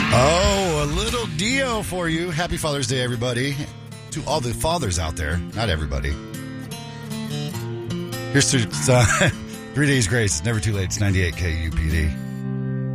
Oh, a little Dio for you. Happy Father's Day, everybody. To all the fathers out there. Not everybody. Here's to 3 Days Grace. It's never too late. It's 98 KUPD.